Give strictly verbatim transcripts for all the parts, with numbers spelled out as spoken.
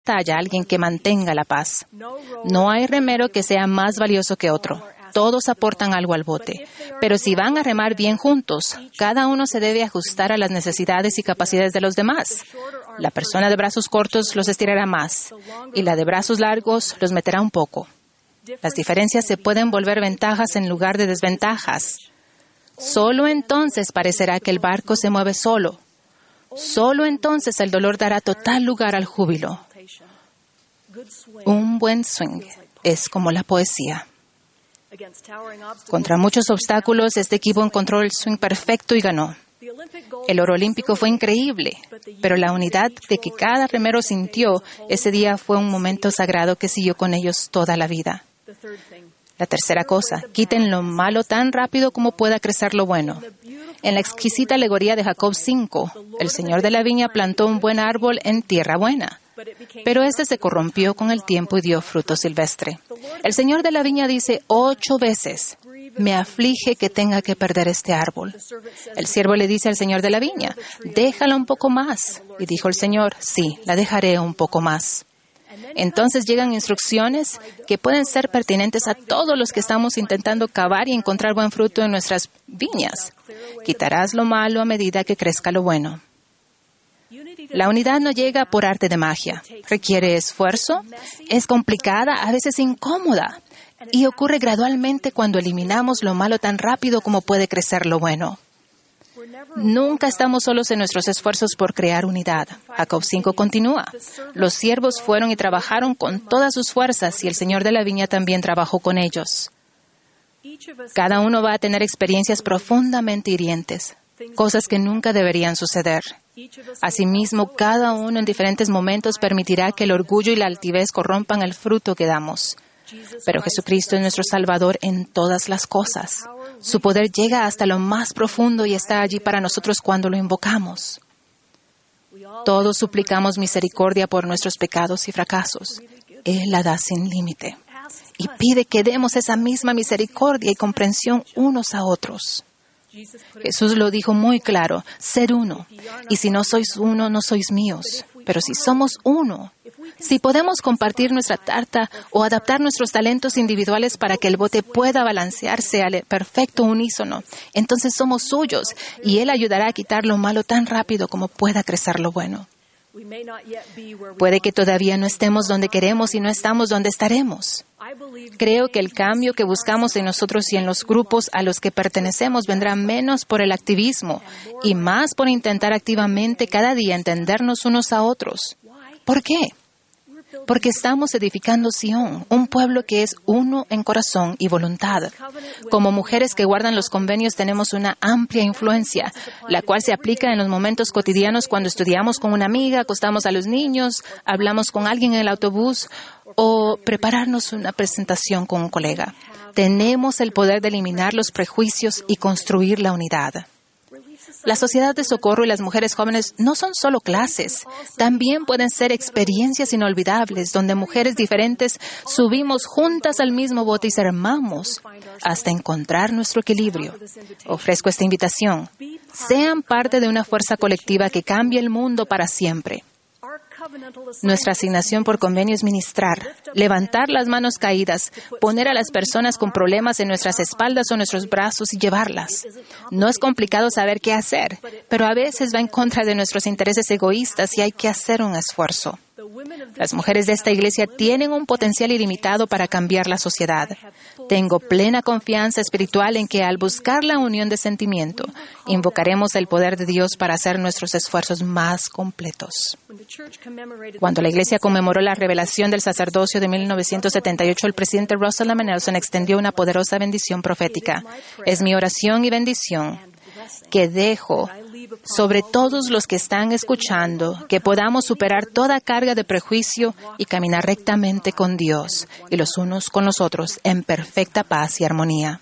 haya alguien que mantenga la paz. No hay remero que sea más valioso que otro. Todos aportan algo al bote. Pero si van a remar bien juntos, cada uno se debe ajustar a las necesidades y capacidades de los demás. La persona de brazos cortos los estirará más, y la de brazos largos los meterá un poco. Las diferencias se pueden volver ventajas en lugar de desventajas. Solo entonces parecerá que el barco se mueve solo. Solo entonces el dolor dará total lugar al júbilo. Un buen swing es como la poesía. Contra muchos obstáculos, este equipo encontró el swing perfecto y ganó. El oro olímpico fue increíble, pero la unidad de que cada remero sintió ese día fue un momento sagrado que siguió con ellos toda la vida. La tercera cosa, quiten lo malo tan rápido como pueda crecer lo bueno. En la exquisita alegoría de Jacob cinco, el Señor de la viña plantó un buen árbol en tierra buena, pero este se corrompió con el tiempo y dio fruto silvestre. El Señor de la viña dice ocho veces, me aflige que tenga que perder este árbol. El siervo le dice al Señor de la viña, déjala un poco más. Y dijo el Señor, sí, la dejaré un poco más. Entonces llegan instrucciones que pueden ser pertinentes a todos los que estamos intentando cavar y encontrar buen fruto en nuestras viñas. Quitarás lo malo a medida que crezca lo bueno. La unidad no llega por arte de magia. Requiere esfuerzo, es complicada, a veces incómoda, y ocurre gradualmente cuando eliminamos lo malo tan rápido como puede crecer lo bueno. Nunca estamos solos en nuestros esfuerzos por crear unidad. Jacob cinco continúa. Los siervos fueron y trabajaron con todas sus fuerzas y el Señor de la viña también trabajó con ellos. Cada uno va a tener experiencias profundamente hirientes, cosas que nunca deberían suceder. Asimismo, cada uno en diferentes momentos permitirá que el orgullo y la altivez corrompan el fruto que damos. Pero Jesucristo es nuestro Salvador en todas las cosas. Su poder llega hasta lo más profundo y está allí para nosotros cuando lo invocamos. Todos suplicamos misericordia por nuestros pecados y fracasos. Él la da sin límite. Y pide que demos esa misma misericordia y comprensión unos a otros. Jesús lo dijo muy claro, ser uno. Y si no sois uno, no sois míos. Pero si somos uno, si podemos compartir nuestra tarta o adaptar nuestros talentos individuales para que el bote pueda balancearse al perfecto unísono, entonces somos suyos y Él ayudará a quitar lo malo tan rápido como pueda crecer lo bueno. Puede que todavía no estemos donde queremos y no estamos donde estaremos. Creo que el cambio que buscamos en nosotros y en los grupos a los que pertenecemos vendrá menos por el activismo y más por intentar activamente cada día entendernos unos a otros. ¿Por qué? Porque estamos edificando Sión, un pueblo que es uno en corazón y voluntad. Como mujeres que guardan los convenios tenemos una amplia influencia, la cual se aplica en los momentos cotidianos cuando estudiamos con una amiga, acostamos a los niños, hablamos con alguien en el autobús o prepararnos una presentación con un colega. Tenemos el poder de eliminar los prejuicios y construir la unidad. La sociedad de socorro y las mujeres jóvenes no son solo clases, también pueden ser experiencias inolvidables donde mujeres diferentes subimos juntas al mismo bote y remamos hasta encontrar nuestro equilibrio. Ofrezco esta invitación. Sean parte de una fuerza colectiva que cambie el mundo para siempre. Nuestra asignación por convenio es ministrar, levantar las manos caídas, poner a las personas con problemas en nuestras espaldas o nuestros brazos y llevarlas. No es complicado saber qué hacer, pero a veces va en contra de nuestros intereses egoístas y hay que hacer un esfuerzo. Las mujeres de esta iglesia tienen un potencial ilimitado para cambiar la sociedad. Tengo plena confianza espiritual en que al buscar la unión de sentimiento, invocaremos el poder de Dios para hacer nuestros esfuerzos más completos. Cuando la iglesia conmemoró la revelación del sacerdocio de mil novecientos setenta y ocho, el presidente Russell M. Nelson extendió una poderosa bendición profética. Es mi oración y bendición que dejo sobre todos los que están escuchando, que podamos superar toda carga de prejuicio y caminar rectamente con Dios y los unos con los otros en perfecta paz y armonía.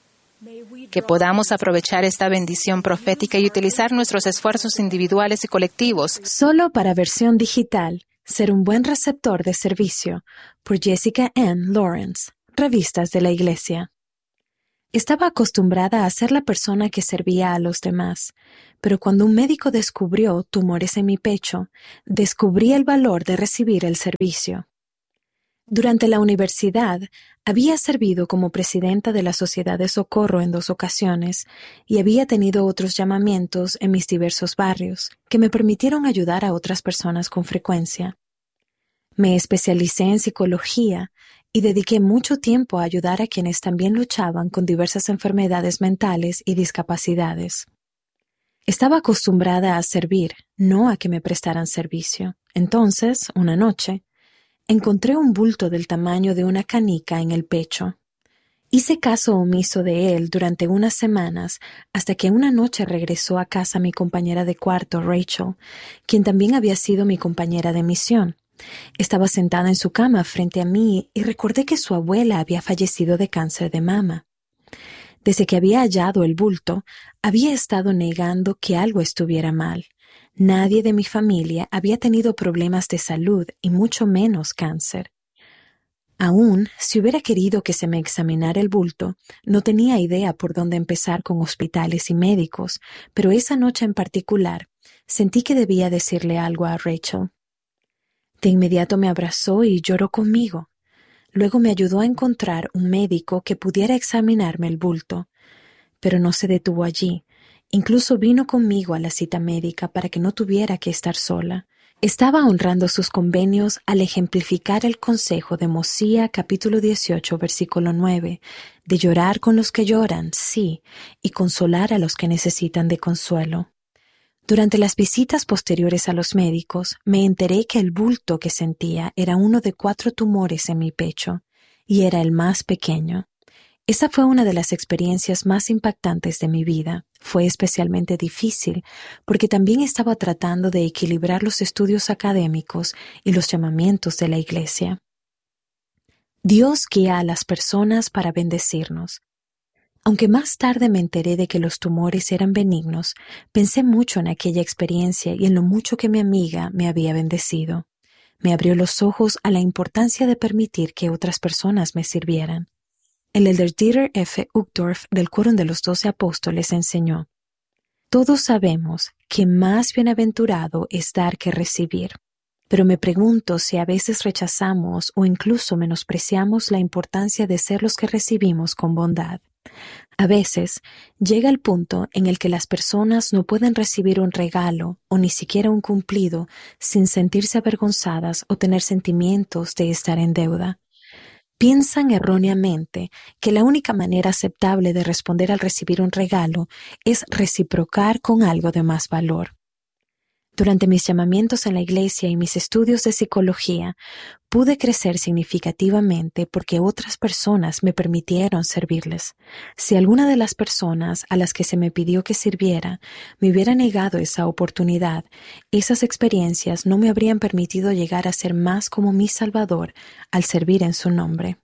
Que podamos aprovechar esta bendición profética y utilizar nuestros esfuerzos individuales y colectivos. Solo para versión digital, Ser un buen receptor de servicio, por Jessica Ann Lawrence, Revistas de la Iglesia. Estaba acostumbrada a ser la persona que servía a los demás, pero cuando un médico descubrió tumores en mi pecho, descubrí el valor de recibir el servicio. Durante la universidad, había servido como presidenta de la Sociedad de Socorro en dos ocasiones y había tenido otros llamamientos en mis diversos barrios que me permitieron ayudar a otras personas con frecuencia. Me especialicé en psicología y dediqué mucho tiempo a ayudar a quienes también luchaban con diversas enfermedades mentales y discapacidades. Estaba acostumbrada a servir, no a que me prestaran servicio. Entonces, una noche, encontré un bulto del tamaño de una canica en el pecho. Hice caso omiso de él durante unas semanas hasta que una noche regresó a casa mi compañera de cuarto, Rachel, quien también había sido mi compañera de misión. Estaba sentada en su cama frente a mí y recordé que su abuela había fallecido de cáncer de mama. Desde que había hallado el bulto, había estado negando que algo estuviera mal. Nadie de mi familia había tenido problemas de salud y mucho menos cáncer. Aún si hubiera querido que se me examinara el bulto, no tenía idea por dónde empezar con hospitales y médicos, pero esa noche en particular sentí que debía decirle algo a Rachel. De inmediato me abrazó y lloró conmigo. Luego me ayudó a encontrar un médico que pudiera examinarme el bulto. Pero no se detuvo allí. Incluso vino conmigo a la cita médica para que no tuviera que estar sola. Estaba honrando sus convenios al ejemplificar el consejo de Mosía capítulo dieciocho versículo nueve, de llorar con los que lloran, sí, y consolar a los que necesitan de consuelo. Durante las visitas posteriores a los médicos, me enteré que el bulto que sentía era uno de cuatro tumores en mi pecho, y era el más pequeño. Esa fue una de las experiencias más impactantes de mi vida. Fue especialmente difícil porque también estaba tratando de equilibrar los estudios académicos y los llamamientos de la iglesia. Dios guía a las personas para bendecirnos. Aunque más tarde me enteré de que los tumores eran benignos, pensé mucho en aquella experiencia y en lo mucho que mi amiga me había bendecido. Me abrió los ojos a la importancia de permitir que otras personas me sirvieran. El elder Dieter F. Uchtdorf del Quórum de los Doce Apóstoles enseñó: todos sabemos que más bienaventurado es dar que recibir, pero me pregunto si a veces rechazamos o incluso menospreciamos la importancia de ser los que recibimos con bondad. A veces llega el punto en el que las personas no pueden recibir un regalo o ni siquiera un cumplido sin sentirse avergonzadas o tener sentimientos de estar en deuda. Piensan erróneamente que la única manera aceptable de responder al recibir un regalo es reciprocar con algo de más valor. Durante mis llamamientos en la iglesia y mis estudios de psicología, pude crecer significativamente porque otras personas me permitieron servirles. Si alguna de las personas a las que se me pidió que sirviera me hubiera negado esa oportunidad, esas experiencias no me habrían permitido llegar a ser más como mi Salvador al servir en su nombre.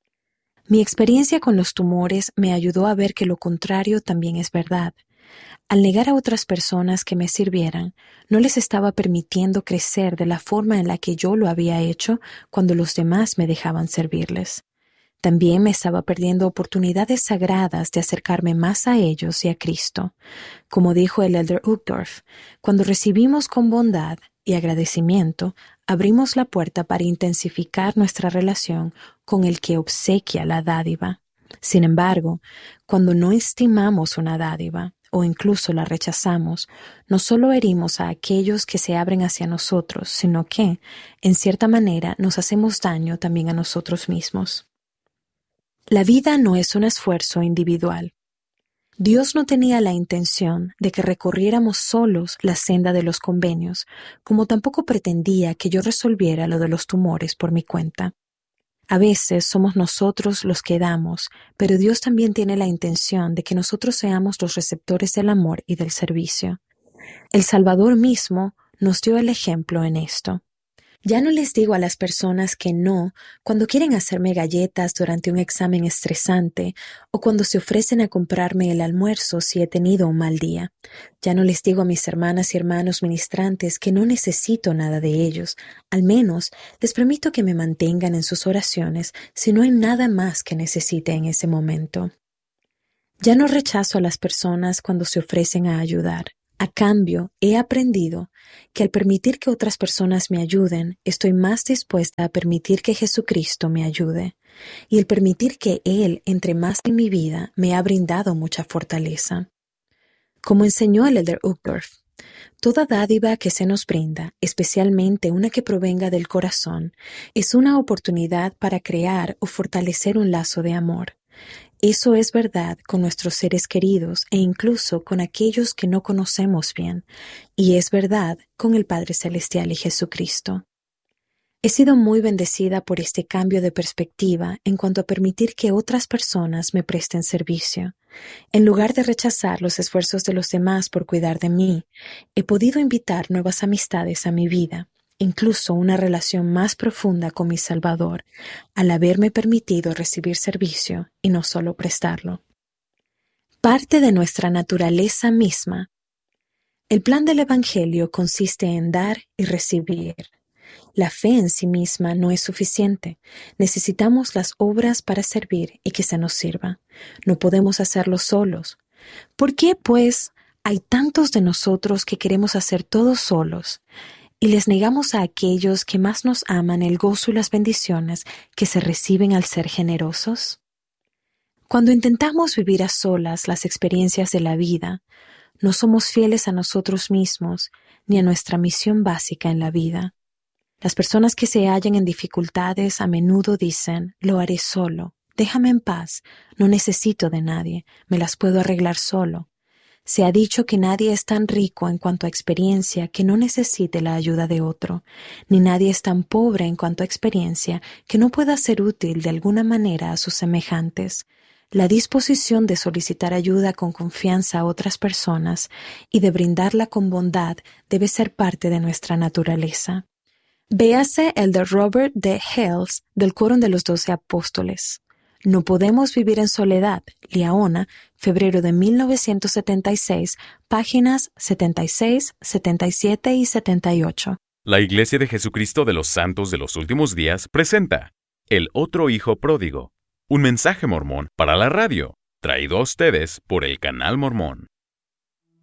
Mi experiencia con los tumores me ayudó a ver que lo contrario también es verdad. Al negar a otras personas que me sirvieran, no les estaba permitiendo crecer de la forma en la que yo lo había hecho cuando los demás me dejaban servirles. También me estaba perdiendo oportunidades sagradas de acercarme más a ellos y a Cristo. Como dijo el elder Uchtdorf, cuando recibimos con bondad y agradecimiento, abrimos la puerta para intensificar nuestra relación con el que obsequia la dádiva. Sin embargo, cuando no estimamos una dádiva, o incluso la rechazamos, no solo herimos a aquellos que se abren hacia nosotros, sino que, en cierta manera, nos hacemos daño también a nosotros mismos. La vida no es un esfuerzo individual. Dios no tenía la intención de que recorriéramos solos la senda de los convenios, como tampoco pretendía que yo resolviera lo de los tumores por mi cuenta. A veces somos nosotros los que damos, pero Dios también tiene la intención de que nosotros seamos los receptores del amor y del servicio. El Salvador mismo nos dio el ejemplo en esto. Ya no les digo a las personas que no cuando quieren hacerme galletas durante un examen estresante o cuando se ofrecen a comprarme el almuerzo si he tenido un mal día. Ya no les digo a mis hermanas y hermanos ministrantes que no necesito nada de ellos. Al menos les permito que me mantengan en sus oraciones si no hay nada más que necesite en ese momento. Ya no rechazo a las personas cuando se ofrecen a ayudar. A cambio, he aprendido que al permitir que otras personas me ayuden, estoy más dispuesta a permitir que Jesucristo me ayude. Y el permitir que Él entre más en mi vida me ha brindado mucha fortaleza. Como enseñó el Elder Uchtdorf, toda dádiva que se nos brinda, especialmente una que provenga del corazón, es una oportunidad para crear o fortalecer un lazo de amor. Eso es verdad con nuestros seres queridos e incluso con aquellos que no conocemos bien, y es verdad con el Padre Celestial y Jesucristo. He sido muy bendecida por este cambio de perspectiva en cuanto a permitir que otras personas me presten servicio. En lugar de rechazar los esfuerzos de los demás por cuidar de mí, he podido invitar nuevas amistades a mi vida, incluso una relación más profunda con mi Salvador, al haberme permitido recibir servicio y no solo prestarlo. Parte de nuestra naturaleza misma. El plan del Evangelio consiste en dar y recibir. La fe en sí misma no es suficiente. Necesitamos las obras para servir y que se nos sirva. No podemos hacerlo solos. ¿Por qué, pues, hay tantos de nosotros que queremos hacer todo solos y les negamos a aquellos que más nos aman el gozo y las bendiciones que se reciben al ser generosos? Cuando intentamos vivir a solas las experiencias de la vida, no somos fieles a nosotros mismos ni a nuestra misión básica en la vida. Las personas que se hallan en dificultades a menudo dicen, lo haré solo, déjame en paz, no necesito de nadie, me las puedo arreglar solo. Se ha dicho que nadie es tan rico en cuanto a experiencia que no necesite la ayuda de otro, ni nadie es tan pobre en cuanto a experiencia que no pueda ser útil de alguna manera a sus semejantes. La disposición de solicitar ayuda con confianza a otras personas y de brindarla con bondad debe ser parte de nuestra naturaleza. Véase el de Robert D. Hales del Quórum de los Doce Apóstoles. No podemos vivir en soledad. Liaona, febrero de mil novecientos setenta y seis, páginas setenta y seis, setenta y siete y setenta y ocho. La Iglesia de Jesucristo de los Santos de los Últimos Días presenta El Otro Hijo Pródigo, un mensaje mormón para la radio, traído a ustedes por el Canal Mormón.